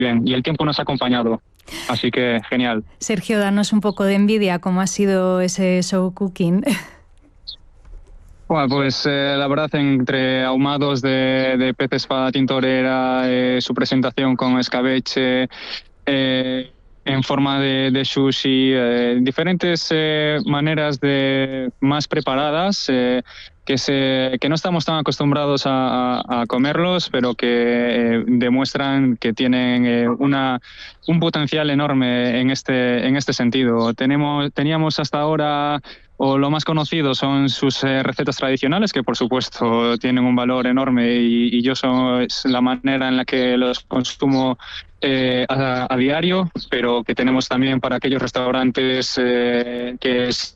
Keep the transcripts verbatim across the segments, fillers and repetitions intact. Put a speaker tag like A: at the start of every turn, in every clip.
A: bien y el tiempo nos ha acompañado. Así que genial.
B: Sergio, danos un poco de envidia, ¿cómo ha sido ese show cooking?
A: Bueno, pues eh, la verdad, entre ahumados de, de pez espada tintorera, eh, su presentación con escabeche, eh, en forma de, de sushi, eh, diferentes eh, maneras de más preparadas eh, que, se, que no estamos tan acostumbrados a, a, a comerlos, pero que eh, demuestran que tienen eh, una, un potencial enorme en este, en este sentido. Tenemos, teníamos hasta ahora, o lo más conocido son sus eh, recetas tradicionales, que por supuesto tienen un valor enorme y, y yo soy, es la manera en la que los consumo eh, a, a diario, pero que tenemos también para aquellos restaurantes eh, que, es,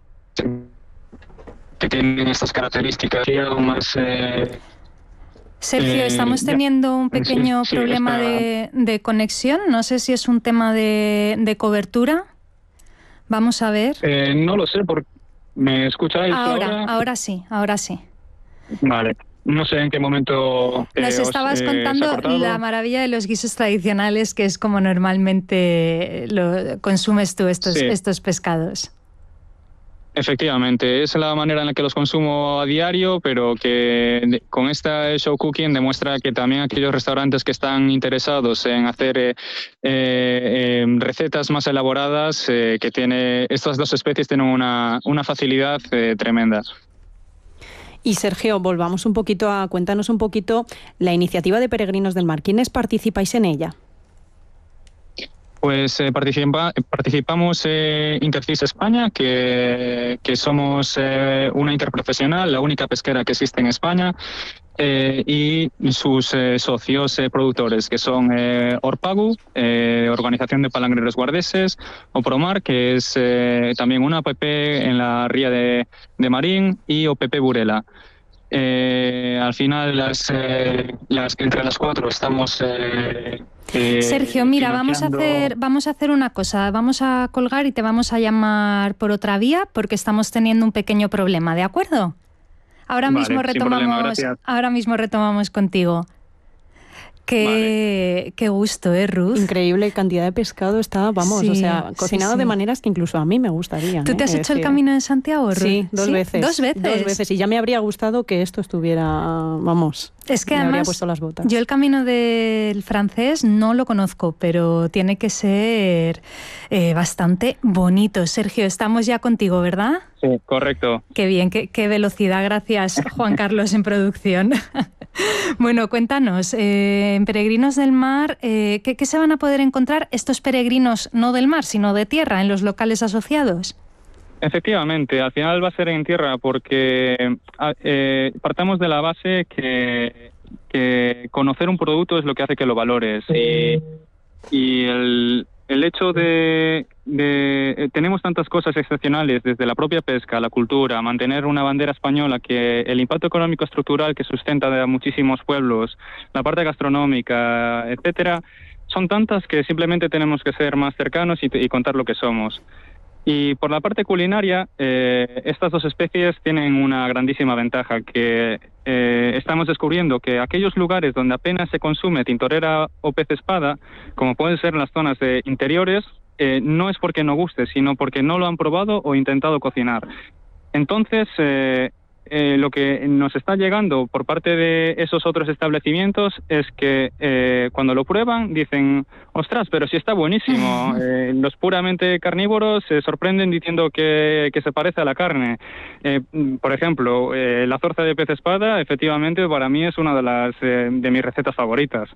A: que tienen estas características y algo más... Eh,
B: Sergio,
A: eh,
B: estamos teniendo un pequeño
A: sí, sí,
B: problema
A: está...
B: de, de conexión, no sé si es un tema de, de cobertura. Vamos a ver.
A: Eh, no lo sé, porque ¿me escucháis
B: Ahora,
A: ahora?
B: ahora sí, ahora sí.
A: Vale. No sé en qué momento eh,
B: Nos estabas
A: os, eh,
B: contando la maravilla de los guisos tradicionales, que es como normalmente lo consumes tú estos,
A: sí.
B: estos pescados.
A: Efectivamente, es la manera en la que los consumo a diario, pero que con esta show cooking demuestra que también aquellos restaurantes que están interesados en hacer eh, eh, recetas más elaboradas, eh, que tiene estas dos especies tienen una, una facilidad eh, tremenda.
C: Y Sergio, volvamos un poquito a, cuéntanos un poquito la iniciativa de Peregrinos del Mar. ¿Quiénes participáis en ella?
A: Pues eh, participa, participamos eh, Intercis España, que, que somos eh, una interprofesional, la única pesquera que existe en España, eh, y sus eh, socios eh, productores, que son eh, Orpagu, eh, Organización de Palangreros Guardeses, Opromar, que es eh, también una A P P en la ría de, de Marín, y O P P Burela. Eh, al final, las, eh, las, entre las cuatro estamos... Eh, eh,
B: Sergio, mira,
A: financiando...
B: vamos a hacer, vamos a hacer una cosa. Vamos a colgar y te vamos a llamar por otra vía porque estamos teniendo un pequeño problema, ¿de acuerdo? Ahora
A: vale,
B: mismo retomamos,
A: problema,
B: ahora mismo retomamos contigo. Qué, vale. Qué gusto, ¿eh, Ruth?
C: Increíble cantidad de pescado está, vamos, sí, o sea, cocinado sí, sí. de maneras que incluso a mí me gustaría.
B: ¿Tú te
C: ¿eh?
B: has
C: es
B: hecho
C: decir,
B: el Camino de Santiago, Ruth?
C: Sí, dos ¿Sí? veces.
B: ¿Dos veces?
C: Dos veces, y ya me habría gustado que esto estuviera, vamos,
B: es que
C: me
B: además,
C: habría puesto las botas.
B: Yo el Camino del Francés no lo conozco, pero tiene que ser eh, bastante bonito. Sergio, estamos ya contigo, ¿verdad?
A: Sí, correcto.
B: Qué bien, qué, qué velocidad. Gracias, Juan Carlos, en producción. Bueno, cuéntanos, eh, en Peregrinos del Mar, eh, ¿qué, ¿qué se van a poder encontrar estos peregrinos no del mar, sino de tierra, en los locales asociados?
A: Efectivamente, al final va a ser en tierra porque eh, partamos de la base que, que conocer un producto es lo que hace que lo valores y, y el, el hecho de, de... Tenemos tantas cosas excepcionales, desde la propia pesca, la cultura, mantener una bandera española, que el impacto económico estructural que sustenta de muchísimos pueblos, la parte gastronómica, etcétera, son tantas que simplemente tenemos que ser más cercanos y, y contar lo que somos. Y por la parte culinaria, eh, estas dos especies tienen una grandísima ventaja, que eh, estamos descubriendo que aquellos lugares donde apenas se consume tintorera o pez espada, como pueden ser las zonas de interiores, eh, no es porque no guste, sino porque no lo han probado o intentado cocinar. Entonces, eh, eh, lo que nos está llegando por parte de esos otros establecimientos es que eh, cuando lo prueban dicen, ostras, pero sí está buenísimo. Eh, los puramente carnívoros se sorprenden diciendo que, que se parece a la carne. Eh, por ejemplo, eh, la zorza de pez espada, efectivamente, para mí es una de las eh, de mis recetas favoritas.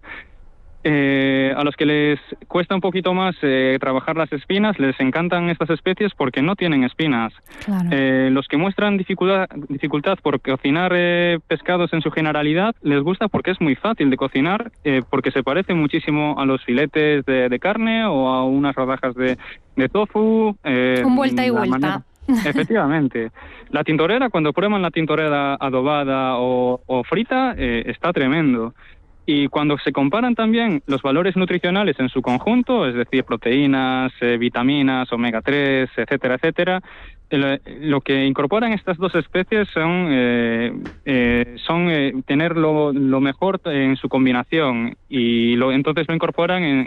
A: Eh, a los que les cuesta un poquito más eh, trabajar las espinas, les encantan estas especies porque no tienen espinas.
B: Claro.
A: Eh, los que muestran dificultad, dificultad por cocinar eh, pescados en su generalidad, les gusta porque es muy fácil de cocinar, eh, porque se parece muchísimo a los filetes de, de carne o a unas rodajas de, de tofu. Eh,
B: Un vuelta y vuelta.
A: Manera... Efectivamente. La tintorera, cuando prueban la tintorera adobada o, o frita, eh, está tremendo. Y cuando se comparan también los valores nutricionales en su conjunto, es decir, proteínas, eh, vitaminas, omega tres, etcétera, etcétera, el, lo que incorporan estas dos especies son, eh, eh, son eh, tener lo, lo mejor en su combinación, y lo, entonces lo incorporan en,